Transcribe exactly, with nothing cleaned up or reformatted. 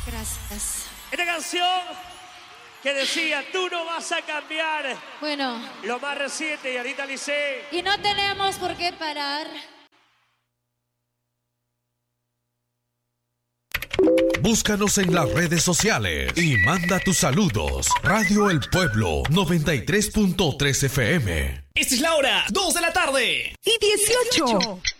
Gracias. Esta canción que decía, tú no vas a cambiar. Bueno. Lo más reciente, y ahorita Lice. Y no tenemos por qué parar. Búscanos en las redes sociales y manda tus saludos. Radio El Pueblo noventa y tres punto tres F M. Esta es la hora, dos de la tarde. Y dieciocho.